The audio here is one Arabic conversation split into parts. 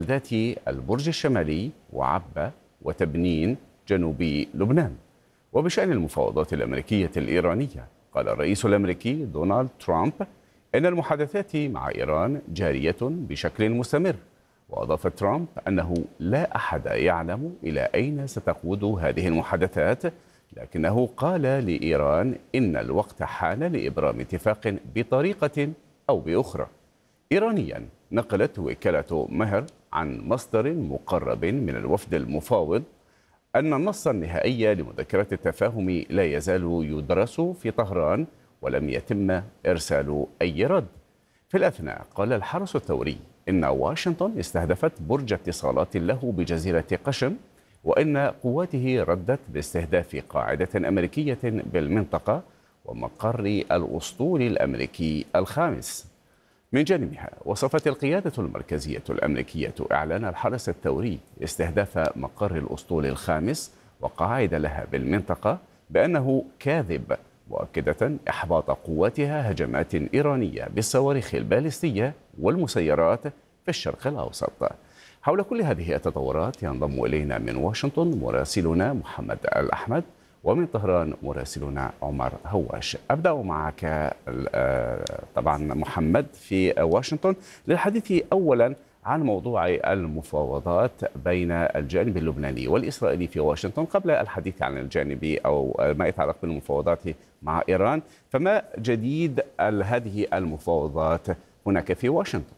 ذات البرج الشمالي وعبة وتبنين جنوب لبنان. وبشأن المفاوضات الأمريكية الإيرانية، قال الرئيس الأمريكي دونالد ترامب إن المحادثات مع إيران جارية بشكل مستمر. وأضاف ترامب أنه لا أحد يعلم إلى أين ستقود هذه المحادثات، لكنه قال لإيران إن الوقت حان لإبرام اتفاق بطريقة أو بأخرى. إيرانيا نقلت وكالة مهر عن مصدر مقرب من الوفد المفاوض أن النص النهائي لمذكرة التفاهم لا يزال يدرس في طهران ولم يتم إرسال أي رد. في الأثناء قال الحرس الثوري إن واشنطن استهدفت برج اتصالات له بجزيرة قشم، وإن قواته ردت باستهداف قاعدة أمريكية بالمنطقة ومقر الأسطول الأمريكي الخامس. من جانبها وصفت القيادة المركزية الأمريكية إعلان الحرس الثوري استهداف مقر الأسطول الخامس وقاعدة لها بالمنطقة بأنه كاذب، مؤكدة إحباط قواتها هجمات إيرانية بالصواريخ البالستية والمسيرات في الشرق الأوسط. حول كل هذه التطورات ينضم إلينا من واشنطن مراسلنا محمد الأحمد، ومن طهران مراسلنا عمر هواش. أبدأ معك طبعا محمد في واشنطن للحديث أولا عن موضوع المفاوضات بين الجانب اللبناني والإسرائيلي في واشنطن قبل الحديث عن الجانب أو ما يتعلق بالمفاوضات مع إيران. فما جديد هذه المفاوضات هناك في واشنطن؟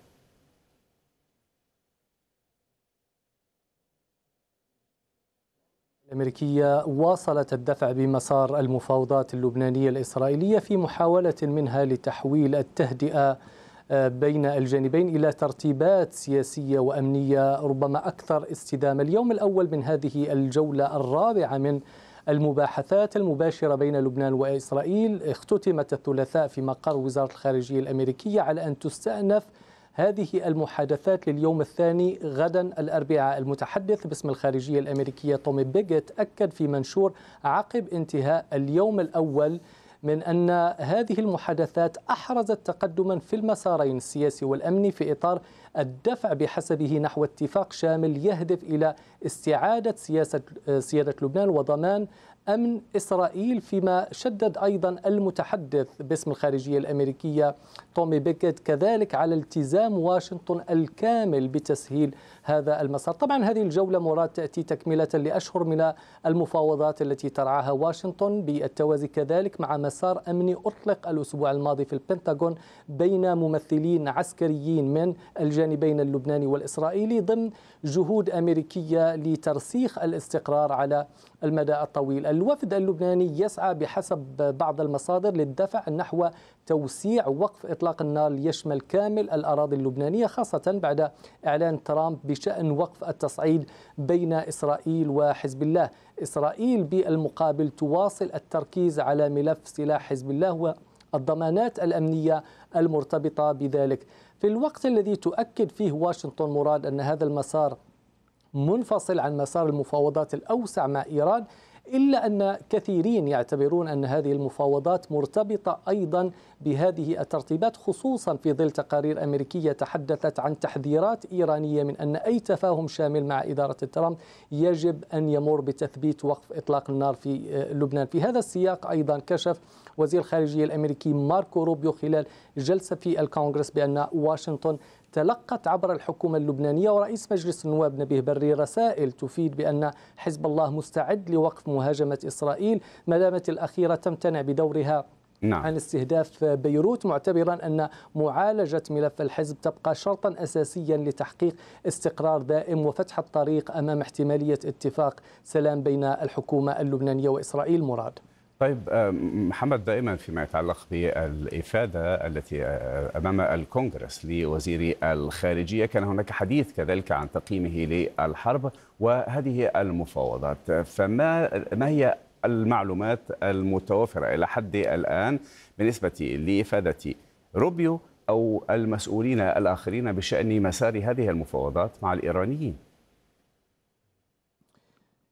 الأمريكية واصلت الدفع بمسار المفاوضات اللبنانية الإسرائيلية في محاولة منها لتحويل التهدئة بين الجانبين إلى ترتيبات سياسية وأمنية ربما أكثر استدامة. اليوم الأول من هذه الجولة الرابعة من المباحثات المباشرة بين لبنان وإسرائيل اختتمت الثلاثاء في مقر وزارة الخارجية الأمريكية على أن تستأنف هذه المحادثات لليوم الثاني غدا الأربعاء. المتحدث باسم الخارجية الأمريكية تومي بيغيت أكد في منشور عقب انتهاء اليوم الأول من أن هذه المحادثات أحرزت تقدما في المسارين السياسي والأمني في إطار الدفع بحسبه نحو اتفاق شامل يهدف إلى استعادة سيادة لبنان وضمان أمن إسرائيل، فيما شدد أيضا المتحدث باسم الخارجية الأمريكية تومي بيغيت كذلك على التزام واشنطن الكامل بتسهيل هذا المسار. طبعا هذه الجولة مراد تأتي تكملة لأشهر من المفاوضات التي ترعاها واشنطن بالتوازي كذلك مع مسار أمني أطلق الأسبوع الماضي في البنتاغون بين ممثلين عسكريين من الجانبين اللبناني والإسرائيلي ضمن جهود أمريكية لترسيخ الاستقرار على المدى الطويل. الوفد اللبناني يسعى بحسب بعض المصادر للدفع نحو توسيع وقف إطلاق النار ليشمل كامل الأراضي اللبنانية، خاصة بعد إعلان ترامب بشأن وقف التصعيد بين إسرائيل وحزب الله. إسرائيل بالمقابل تواصل التركيز على ملف سلاح حزب الله والضمانات الأمنية المرتبطة بذلك، في الوقت الذي تؤكد فيه واشنطن مراد أن هذا المسار منفصل عن مسار المفاوضات الأوسع مع إيران، إلا أن كثيرين يعتبرون أن هذه المفاوضات مرتبطة أيضا بهذه الترتيبات، خصوصا في ظل تقارير أمريكية تحدثت عن تحذيرات إيرانية من أن أي تفاهم شامل مع إدارة ترامب يجب أن يمر بتثبيت وقف إطلاق النار في لبنان. في هذا السياق أيضا كشف وزير الخارجية الأمريكي ماركو روبيو خلال جلسة في الكونغرس بأن واشنطن تلقت عبر الحكومة اللبنانية ورئيس مجلس النواب نبيه بري رسائل تفيد بأن حزب الله مستعد لوقف مهاجمة إسرائيل ما دامت الأخيرة تمتنع بدورها عن استهداف بيروت، معتبرا أن معالجة ملف الحزب تبقى شرطا أساسيا لتحقيق استقرار دائم وفتح الطريق أمام احتمالية اتفاق سلام بين الحكومة اللبنانية وإسرائيل. مراد. طيب محمد، دائما فيما يتعلق بالإفادة التي أمام الكونغرس لوزير الخارجية كان هناك حديث كذلك عن تقييمه للحرب وهذه المفاوضات، ما هي المعلومات المتوفرة إلى حد الآن بالنسبة لإفادة روبيو أو المسؤولين الآخرين بشأن مسار هذه المفاوضات مع الإيرانيين؟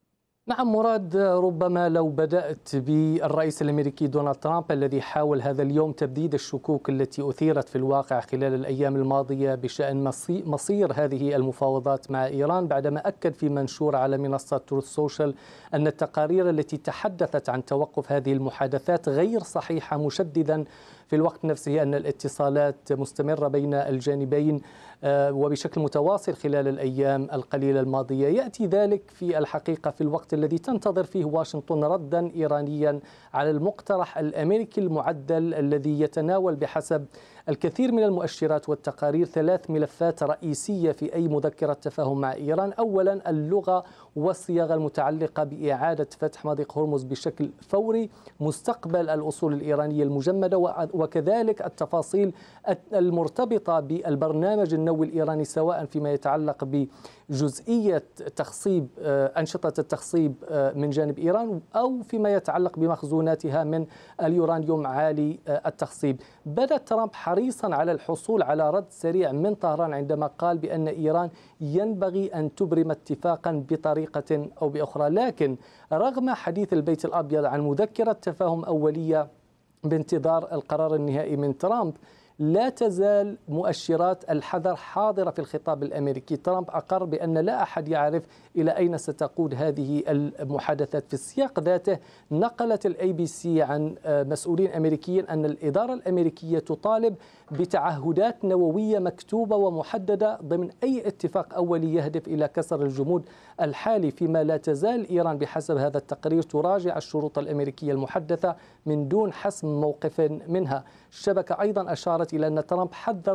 نعم مراد، ربما لو بدأت بالرئيس الأمريكي دونالد ترامب الذي حاول هذا اليوم تبديد الشكوك التي أثيرت في الواقع خلال الأيام الماضية بشأن مصير هذه المفاوضات مع إيران، بعدما أكد في منشور على منصة تروث سوشيال أن التقارير التي تحدثت عن توقف هذه المحادثات غير صحيحة، مشددا في الوقت نفسه أن الاتصالات مستمرة بين الجانبين وبشكل متواصل خلال الأيام القليلة الماضية. يأتي ذلك في الحقيقة في الوقت الذي تنتظر فيه واشنطن ردا إيرانيا على المقترح الأمريكي المعدل الذي يتناول بحسب الكثير من المؤشرات والتقارير 3 ملفات رئيسية في أي مذكرة تفاهم مع إيران. أولا اللغة والصياغة المتعلقة بإعادة فتح مضيق هرمز بشكل فوري، مستقبل الأصول الإيرانية المجمدة، وكذلك التفاصيل المرتبطة بالبرنامج النووي الإيراني، سواء فيما يتعلق بجزئية تخصيب أنشطة التخصيب من جانب إيران أو فيما يتعلق بمخزوناتها من اليورانيوم عالي التخصيب. بدأ ترامب حريصا على الحصول على رد سريع من طهران عندما قال بأن إيران ينبغي أن تبرم اتفاقا بطريقة أو بأخرى، لكن رغم حديث البيت الأبيض عن مذكرة تفاهم أولية بانتظار القرار النهائي من ترامب، لا تزال مؤشرات الحذر حاضرة في الخطاب الأمريكي. ترامب أقر بأن لا أحد يعرف إلى أين ستقود هذه المحادثات. في السياق ذاته نقلت الABC عن مسؤولين أمريكيين أن الإدارة الأمريكية تطالب بتعهدات نووية مكتوبة ومحددة ضمن أي اتفاق أولي يهدف إلى كسر الجمود الحالي، فيما لا تزال إيران بحسب هذا التقرير تراجع الشروط الأمريكية المحدثة من دون حسم موقف منها. الشبكة أيضا أشارت إلى أن ترامب حذر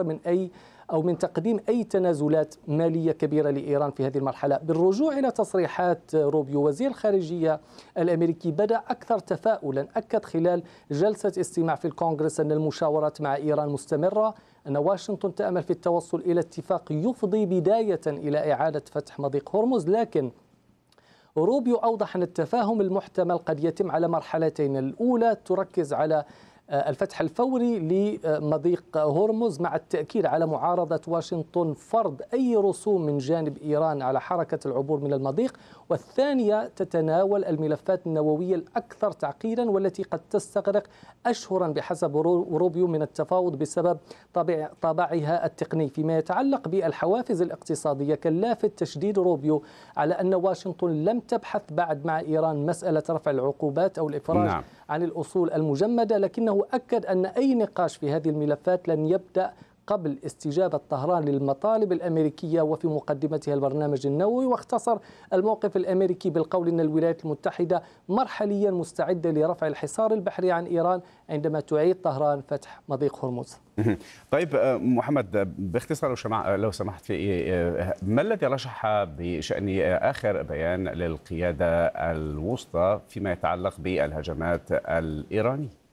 من تقديم أي تنازلات مالية كبيرة لإيران في هذه المرحلة. بالرجوع إلى تصريحات روبيو وزير الخارجية الأمريكي، بدأ أكثر تفاؤلا، أكد خلال جلسة استماع في الكونغرس أن المشاورات مع إيران مستمرة، أن واشنطن تأمل في التوصل إلى اتفاق يفضي بداية إلى إعادة فتح مضيق هرمز. لكن روبيو أوضح أن التفاهم المحتمل قد يتم على مرحلتين. الأولى تركز على الفتح الفوري لمضيق هرمز مع التأكيد على معارضة واشنطن فرض أي رسوم من جانب إيران على حركة العبور من المضيق، والثانية تتناول الملفات النووية الأكثر تعقيدا والتي قد تستغرق أشهرا بحسب روبيو من التفاوض بسبب طابعها التقني. فيما يتعلق بالحوافز الاقتصادية، كان لافت تشديد روبيو على أن واشنطن لم تبحث بعد مع إيران مسألة رفع العقوبات أو الإفراج عن الأصول المجمدة، لكنه أكد أن أي نقاش في هذه الملفات لن يبدأ قبل استجابة طهران للمطالب الأمريكية وفي مقدمتها البرنامج النووي. واختصر الموقف الأمريكي بالقول أن الولايات المتحدة مرحليا مستعدة لرفع الحصار البحري عن إيران عندما تعيد طهران فتح مضيق هرمز. طيب محمد، باختصار لو سمحت، في ما الذي رشح بشأن آخر بيان للقيادة الوسطى فيما يتعلق بالهجمات الإيرانية؟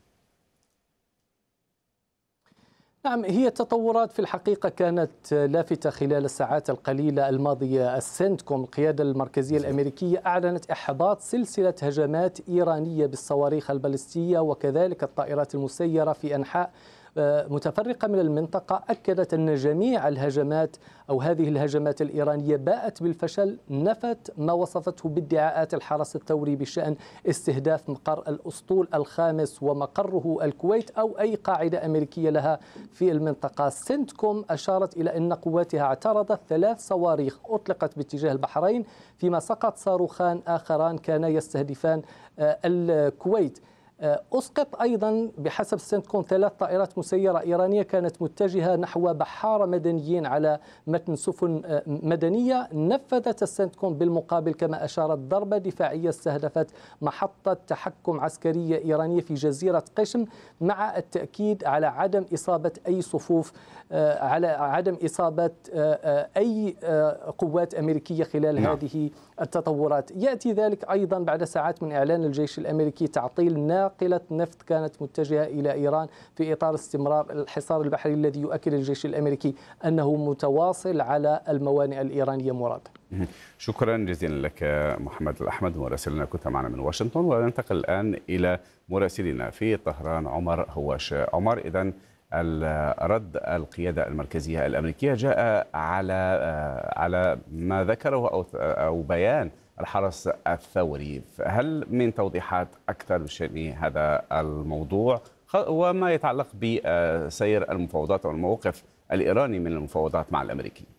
نعم، هي تطورات في الحقيقة كانت لافتة خلال الساعات القليلة الماضية. السنتكوم القيادة المركزية الأمريكية أعلنت إحباط سلسلة هجمات إيرانية بالصواريخ البالستية وكذلك الطائرات المسيرة في أنحاء متفرقة من المنطقة. أكدت أن جميع الهجمات أو هذه الهجمات الإيرانية باءت بالفشل، نفت ما وصفته بادعاءات الحرس الثوري بشأن استهداف مقر الأسطول الخامس ومقره الكويت أو أي قاعدة أمريكية لها في المنطقة. سنتكوم أشارت إلى أن قواتها اعترضت 3 صواريخ أطلقت باتجاه البحرين، فيما سقط صاروخان آخران كانا يستهدفان الكويت. أسقط أيضا بحسب سنتكوم 3 طائرات مسيرة إيرانية كانت متجهة نحو بحارة مدنيين على متن سفن مدنية. نفذت السنتكوم بالمقابل كما أشارت ضربة دفاعية استهدفت محطة تحكم عسكرية إيرانية في جزيرة قشم، مع التأكيد على عدم إصابة أي صفوف، على عدم إصابة أي قوات أمريكية خلال هذه التطورات. يأتي ذلك أيضا بعد ساعات من إعلان الجيش الأمريكي تعطيل ناقلة نفط كانت متجهة إلى إيران في إطار استمرار الحصار البحري الذي يؤكد الجيش الأمريكي أنه متواصل على الموانئ الإيرانية. مراد، شكرا جزيلا لك محمد الأحمد مراسلنا كنت معنا من واشنطن. وننتقل الآن إلى مراسلنا في طهران عمر هواش. عمر، إذن رد القيادة المركزية الأمريكية جاء على ما ذكره أو بيان الحرس الثوري. هل من توضيحات أكثر بشأن هذا الموضوع وما يتعلق بسير المفاوضات والموقف الإيراني من المفاوضات مع الأمريكي؟